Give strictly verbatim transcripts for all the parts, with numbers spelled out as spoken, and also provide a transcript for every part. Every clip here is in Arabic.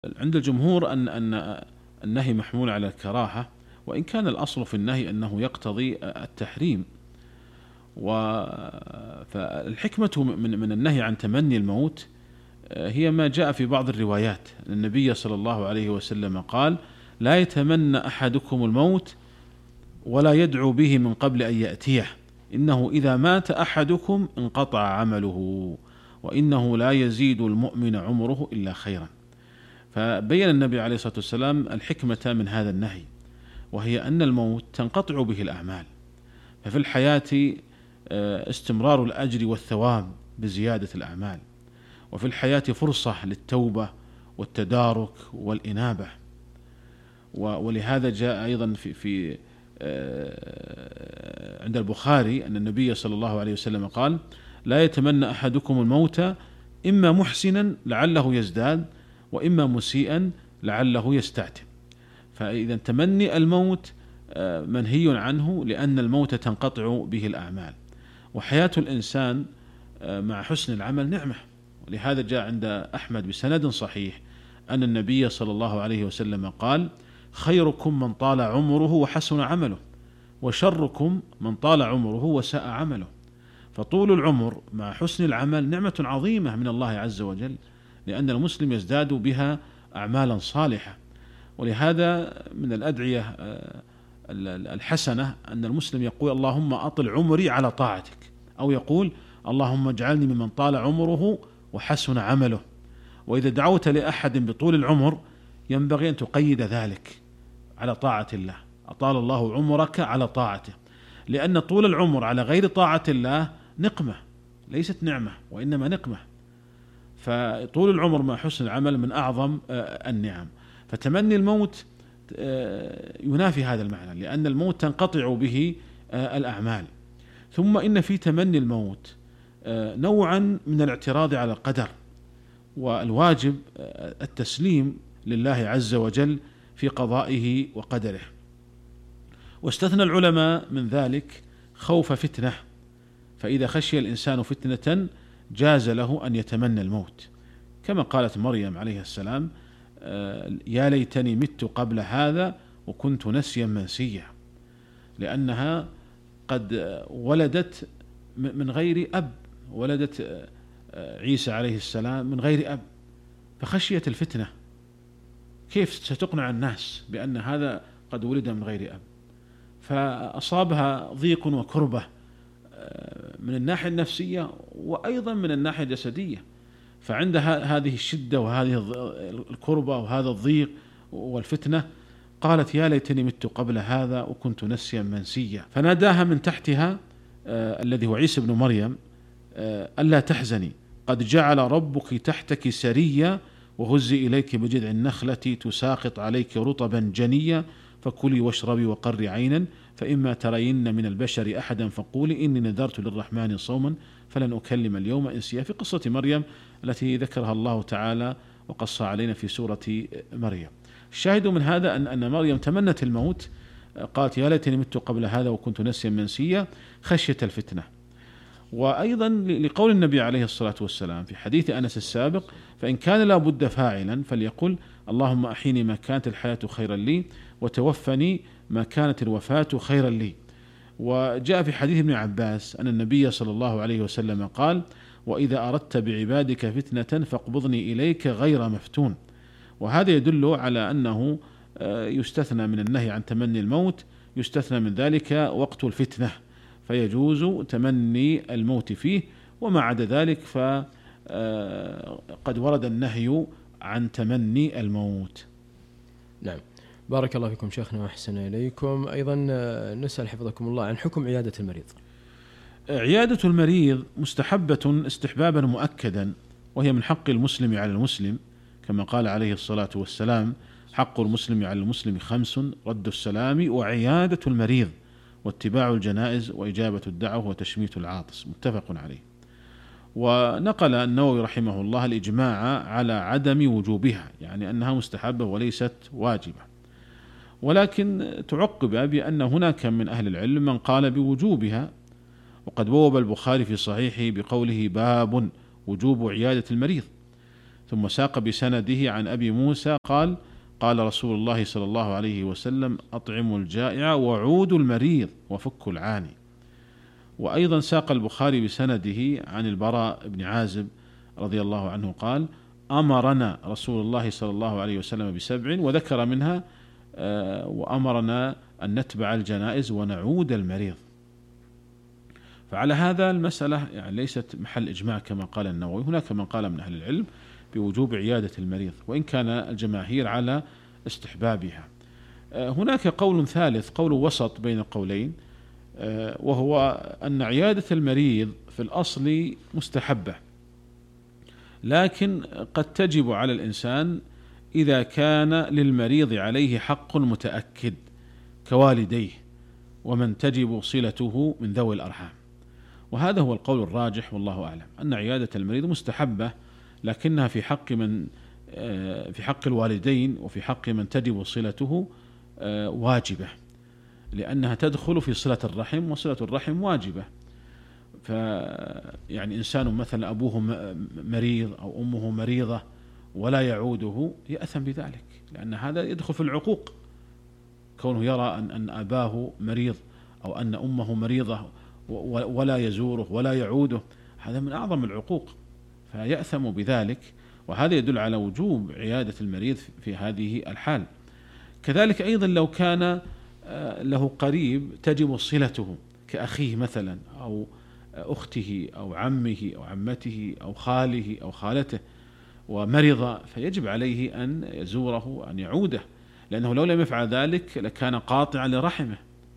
عند الجمهور أن أن النهي محمول على الكراهة، وإن كان الأصل في النهي أنه يقتضي التحريم. فالحكمة من من النهي عن تمني الموت هي ما جاء في بعض الروايات. النبي صلى الله عليه وسلم قال: لا يتمنى أحدكم الموت ولا يدعو به من قبل أن يأتيه، إنه إذا مات أحدكم انقطع عمله وإنه لا يزيد المؤمن عمره إلا خيرا. فبين النبي عليه الصلاة والسلام الحكمة من هذا النهي، وهي أن الموت تنقطع به الأعمال، ففي الحياة استمرار الأجر والثواب بزيادة الأعمال، وفي الحياة فرصة للتوبة والتدارك والإنابة. ولهذا جاء أيضا في, في عند البخاري أن النبي صلى الله عليه وسلم قال: لا يتمنى أحدكم الموت إما محسنا لعله يزداد وإما مسيئا لعله يستعتب. فإذا تمني الموت منهي عنه، لأن الموت تنقطع به الأعمال، وحياة الإنسان مع حسن العمل نعمة. ولهذا جاء عند أحمد بسند صحيح أن النبي صلى الله عليه وسلم قال: خيركم من طال عمره وحسن عمله، وشركم من طال عمره وساء عمله. فطول العمر مع حسن العمل نعمة عظيمة من الله عز وجل، لأن المسلم يزداد بها أعمالا صالحة. ولهذا من الأدعية الحسنة أن المسلم يقول: اللهم أطل عمري على طاعتك، أو يقول: اللهم اجعلني ممن طال عمره وحسن عمله. وإذا دعوت لأحد بطول العمر ينبغي أن تقيد ذلك على طاعة الله: أطال الله عمرك على طاعته، لأن طول العمر على غير طاعة الله نقمة، ليست نعمة وإنما نقمة. فطول العمر مع حسن العمل من أعظم النعم. فتمني الموت ينافي هذا المعنى، لأن الموت تنقطع به الأعمال. ثم إن في تمني الموت نوعا من الاعتراض على القدر، والواجب التسليم لله عز وجل في قضائه وقدره. واستثنى العلماء من ذلك خوف فتنة، فإذا خشي الإنسان فتنة جاز له أن يتمنى الموت، كما قالت مريم عليه السلام: يا ليتني مت قبل هذا وكنت نسيا منسيا، لأنها قد ولدت من غير أب، ولدت عيسى عليه السلام من غير أب، فخشيت الفتنة. كيف ستقنع الناس بأن هذا قد ولد من غير أب؟ فأصابها ضيق وكربة من الناحية النفسية وأيضا من الناحية الجسدية. فعندها هذه الشدة وهذه الكربة وهذا الضيق والفتنة قالت: يا ليتني مت قبل هذا وكنت نسيا منسيا. فناداها من تحتها آه الذي هو عيسى بن مريم: آه ألا تحزني، قد جعل ربك تحتك سريا، وهزي إليك بجذع النخلة تساقط عليك رطبا جنيا، فكلي واشربي وقري عينا، فإما ترين من البشر أحدا فقولي إني نذرت للرحمن صوما فلن أكلم اليوم إنسيا، في قصة مريم التي ذكرها الله تعالى وقص علينا في سورة مريم. الشاهد من هذا أن أن مريم تمنت الموت، قالت: يا ليتني مت قبل هذا وكنت نسيا منسيا، خشية الفتنة. وأيضا لقول النبي عليه الصلاة والسلام في حديث أنس السابق: فإن كان لا بد فاعلا فليقل: اللهم أحيني ما كانت الحياة خيرا لي، وتوفني ما كانت الوفاة خيرا لي. وجاء في حديث ابن عباس أن النبي صلى الله عليه وسلم قال: وإذا أردت بعبادك فتنة فاقبضني إليك غير مفتون. وهذا يدل على أنه يستثنى من النهي عن تمني الموت، يستثنى من ذلك وقت الفتنة، فيجوز تمني الموت فيه. وما عدا ذلك فقد ورد النهي عن تمني الموت. نعم، بارك الله فيكم شيخنا وأحسن إليكم. أيضا نسأل حفظكم الله عن حكم عيادة المريض. عيادة المريض مستحبة استحبابا مؤكدا، وهي من حق المسلم على المسلم، كما قال عليه الصلاة والسلام: حق المسلم على المسلم خمس: رد السلام، وعيادة المريض، واتباع الجنائز، وإجابة الدعوة، وتشميت العاطس. متفق عليه. ونقل النووي رحمه الله الإجماع على عدم وجوبها، يعني أنها مستحبة وليست واجبة، ولكن تعقب بأن هناك من أهل العلم من قال بوجوبها. وقد بوب البخاري في صحيحه بقوله: باب وجوب عيادة المريض. ثم ساق بسنده عن أبي موسى قال قال رسول الله صلى الله عليه وسلم أطعموا الجائع وعودوا المريض وفكوا العاني. وأيضا ساق البخاري بسنده عن البراء بن عازب رضي الله عنه قال أمرنا رسول الله صلى الله عليه وسلم بسبع، وذكر منها وأمرنا أن نتبع الجنائز ونعود المريض. فعلى هذا المسألة يعني ليست محل إجماع كما قال النووي، هناك من قال من أهل العلم بوجوب عيادة المريض، وإن كان الجماهير على استحبابها. هناك قول ثالث، قول وسط بين القولين، وهو أن عيادة المريض في الأصل مستحبة، لكن قد تجب على الإنسان إذا كان للمريض عليه حق متأكد كوالديه ومن تجب صلته من ذوي الأرحام. وهذا هو القول الراجح والله أعلم، أن عيادة المريض مستحبة، لكنها في حق من في حق الوالدين وفي حق من تجب صلته واجبة، لأنها تدخل في صلة الرحم، وصلة الرحم واجبة. فيعني إنسان مثلا أبوه مريض أو أمه مريضة ولا يعوده يأثم بذلك، لأن هذا يدخل في العقوق، كونه يرى أن أن أباه مريض أو أن أمه مريضة ولا يزوره ولا يعوده، هذا من أعظم العقوق، فيأثم بذلك. وهذا يدل على وجوب عيادة المريض في هذه الحال. كذلك أيضا لو كان له قريب تجب صلته كأخيه مثلا أو أخته أو عمه أو عمته أو خاله أو خالته ومرض، فيجب عليه أن يزوره أن يعوده، لأنه لو لم يفعل ذلك لكان قاطعا لرحمه.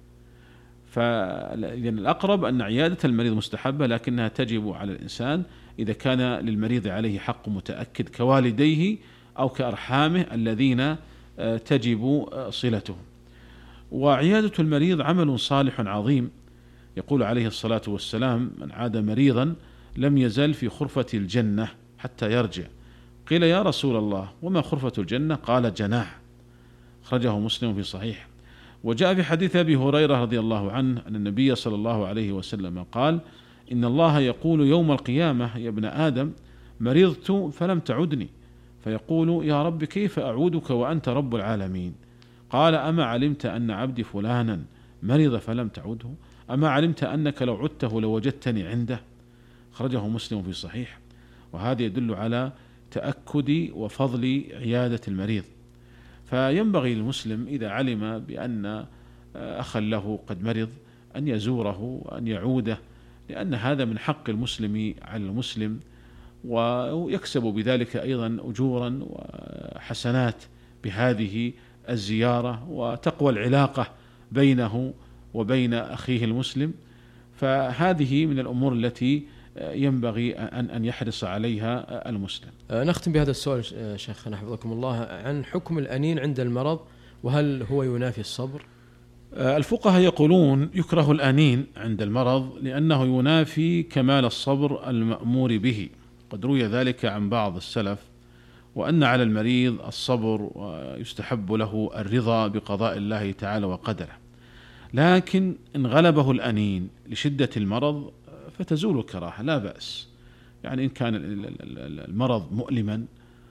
فإذن الأقرب أن عيادة المريض مستحبة، لكنها تجب على الإنسان إذا كان للمريض عليه حق متأكد كوالديه أو كأرحامه الذين تجب صلتهم. وعيادة المريض عمل صالح عظيم، يقول عليه الصلاة والسلام من عاد مريضا لم يزل في خرفة الجنة حتى يرجع. قيل يا رسول الله وما خرفة الجنة؟ قال جناح، أخرجه مسلم في صحيح. وجاء في حديث أبي هريرة رضي الله عنه أن النبي صلى الله عليه وسلم قال إن الله يقول يوم القيامة يا ابن آدم مرضت فلم تعدني، فيقول يا رب كيف أعودك وأنت رب العالمين؟ قال أما علمت أن عبدي فلانا مرض فلم تعوده؟ أما علمت أنك لو عدته لوجدتني عنده؟ أخرجه مسلم في صحيح. وهذا يدل على تأكد وفضل عيادة المريض. فينبغي للمسلم إذا علم بأن أخا له قد مرض أن يزوره وأن يعوده، لأن هذا من حق المسلم على المسلم، ويكسب بذلك أيضا أجورا وحسنات بهذه الزيارة، وتقوى العلاقة بينه وبين أخيه المسلم. فهذه من الأمور التي ينبغي أن أن يحرص عليها المسلم. نختم بهذا السؤال شيخنا حفظكم الله عن حكم الأنين عند المرض، وهل هو ينافي الصبر؟ الفقهاء يقولون يكره الأنين عند المرض لأنه ينافي كمال الصبر المأمور به، قد روي ذلك عن بعض السلف، وأن على المريض الصبر ويستحب له الرضا بقضاء الله تعالى وقدره. لكن إن غلبه الأنين لشدة المرض فتزول الكراهة لا بأس، يعني إن كان المرض مؤلما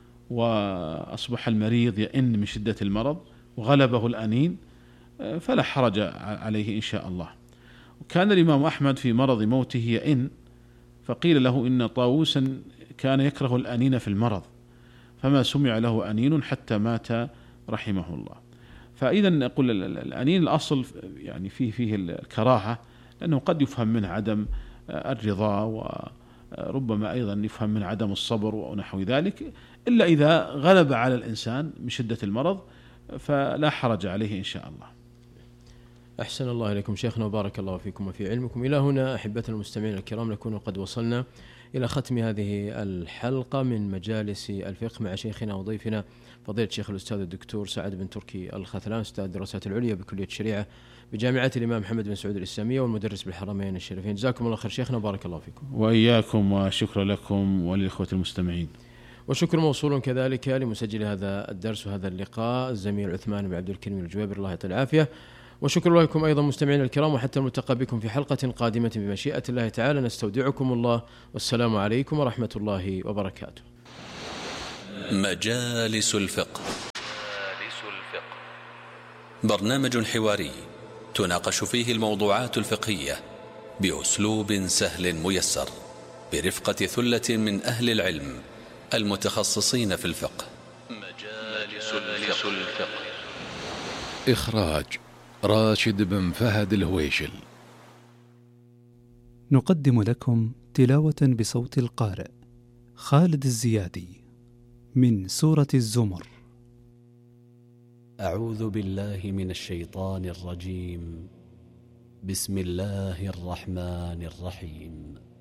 وأصبح المريض يئن من شدة المرض وغلبه الأنين فلا حرج عليه إن شاء الله. وكان الإمام أحمد في مرض موته يئن، فقيل له إن طاووسا كان يكره الأنين في المرض فما سمع له أنين حتى مات رحمه الله. فإذا نقول الأنين الأصل يعني فيه فيه الكراهة، لأنه قد يفهم منه عدم الرضا، وربما أيضا يفهم من عدم الصبر ونحو ذلك، إلا إذا غلب على الإنسان من شدة المرض فلا حرج عليه إن شاء الله. أحسن الله إليكم شيخنا وبارك الله فيكم وفي علمكم. إلى هنا أحبتنا المستمعين الكرام نكون قد وصلنا إلى ختم هذه الحلقة من مجالس الفقه مع شيخنا وضيفنا فضيلة الشيخ الأستاذ الدكتور سعد بن تركي الخثلان، أستاذ الدراسات العليا بكلية الشريعة بجامعة الإمام محمد بن سعود الإسلامية والمدرس بالحرمين الشريفين. جزاكم الله خير شيخنا وبارك الله فيكم. وإياكم، وشكرا لكم وللإخوة المستمعين. وشكر موصول كذلك لمسجل هذا الدرس وهذا اللقاء الزميل عثمان بن عبد الكريم الجويبر، الله يعطيه العافية. وشكر لكم أيضا مستمعينا الكرام، وحتى الملتقى بكم في حلقة قادمة بمشيئة الله تعالى. نستودعكم الله، والسلام عليكم ورحمة الله وبركاته. مجالس الفقه. برنامج حواري تناقش فيه الموضوعات الفقهية بأسلوب سهل ميسر برفقة ثلة من أهل العلم المتخصصين في الفقه. مجالس الفقه. إخراج راشد بن فهد الهويشل. نقدم لكم تلاوة بصوت القارئ خالد الزيادي من سورة الزمر. أعوذ بالله من الشيطان الرجيم. بسم الله الرحمن الرحيم.